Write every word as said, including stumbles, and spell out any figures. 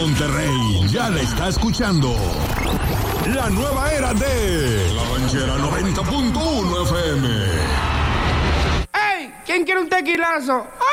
Monterrey ya la está escuchando. La nueva era de La Ranchera noventa punto uno F M. ¡Ey! ¿Quién quiere un tequilazo?